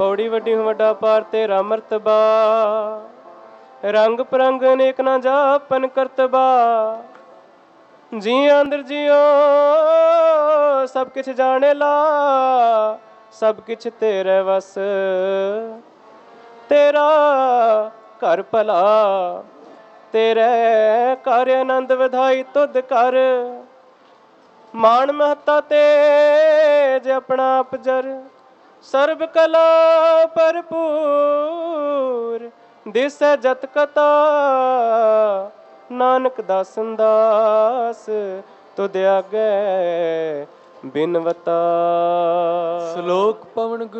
ਪੌੜੀ ਵੱਡੀ ਵੱਡਾ ਪਾਰ ਤੇਰਾ ਮਰਤਬਾ, ਰੰਗ ਪਰੰਗ ਅਨੇਕ ਨਾ ਜਾਪਨ ਕਰਤਬਾ। ਜੀ ਅੰਦਰ ਜਿਉ ਸਭ ਕਿਛ ਜਾਣੇ ਲਾ, ਸਭ ਕਿਛ ਤੇਰੇ ਵਸ, ਤੇਰਾ ਘਰ ਭਲਾ, ਤੇਰੇ ਘਰ ਆਨੰਦ ਵਧਾਈ ਤੁਧ ਕਰ। ਮਾਣ ਮਹੱਤਾ ਤੇਜ ਆਪਣਾ ਆਪ ਜਰ, ਸਰਬ ਕਲਾ ਭਰਪੂਰ। ਦਿਸੈ ਜਤ ਕਤਾ ਨਾਨਕ ਦਾਸਨ ਦਾਸ, ਤੁਧ ਆਗੇ ਬਿਨਵਤਾ। ਸ਼ਲੋਕ ਪਵਨ